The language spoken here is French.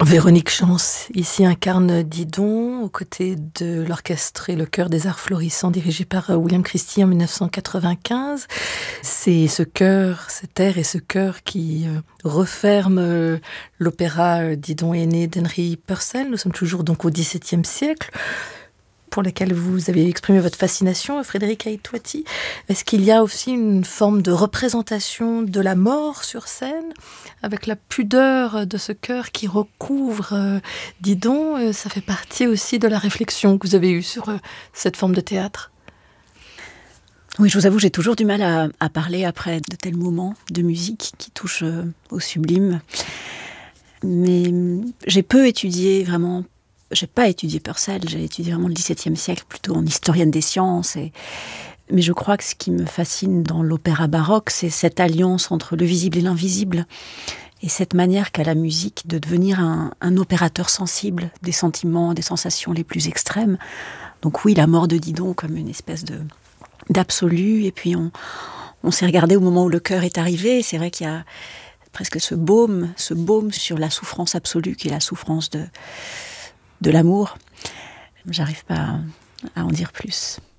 Véronique Chance, ici incarne Didon, aux côtés de l'orchestre et le chœur des Arts Florissants dirigé par William Christie en 1995. C'est ce chœur, cet air et ce chœur qui referme l'opéra Didon aîné d'Henry Purcell. Nous sommes toujours donc au XVIIe siècle, pour lesquels vous avez exprimé votre fascination, Frédéric Aïtouati. Est-ce qu'il y a aussi une forme de représentation de la mort sur scène, avec la pudeur de ce chœur qui recouvre Didon? Ça fait partie aussi de la réflexion que vous avez eue sur cette forme de théâtre. Oui, je vous avoue, j'ai toujours du mal à parler après de tels moments de musique qui touchent au sublime. Mais j'ai peu étudié vraiment. J'ai pas étudié Purcell, j'ai étudié vraiment le XVIIe siècle, plutôt en historienne des sciences. Mais je crois que ce qui me fascine dans l'opéra baroque, c'est cette alliance entre le visible et l'invisible. Et cette manière qu'a la musique de devenir un opérateur sensible des sentiments, des sensations les plus extrêmes. Donc oui, la mort de Didon comme une espèce d'absolu. Et puis on s'est regardé au moment où le chœur est arrivé. Et c'est vrai qu'il y a presque ce baume sur la souffrance absolue qui est la souffrance de l'amour. J'arrive pas à en dire plus.